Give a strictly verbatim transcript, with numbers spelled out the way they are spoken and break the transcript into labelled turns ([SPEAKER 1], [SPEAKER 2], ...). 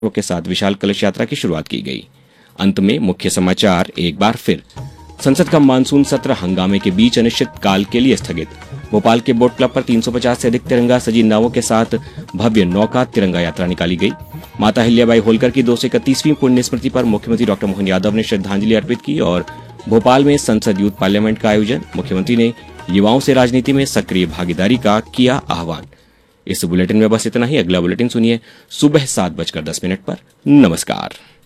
[SPEAKER 1] के साथ विशाल कलश यात्रा की शुरुआत की गई। अंत में मुख्य समाचार एक बार फिर। संसद का मानसून सत्र हंगामे के बीच अनिश्चित काल के लिए स्थगित। भोपाल के बोट क्लब पर तीन सौ पचास से अधिक तिरंगा सजी नावों के साथ भव्य नौका तिरंगा यात्रा निकाली गई। माता अहिल्याबाई होलकर की दो सौ इकतीसवीं पुण्य स्मृति पर मुख्यमंत्री डॉक्टर मोहन यादव ने श्रद्धांजलि अर्पित की और भोपाल में संसद यूथ पार्लियामेंट का आयोजन। मुख्यमंत्री ने युवाओं से राजनीति में सक्रिय भागीदारी का किया आह्वान। इस बुलेटिन में बस इतना ही। अगला बुलेटिन सुनिए सुबह सात बजकर दस मिनट पर। नमस्कार।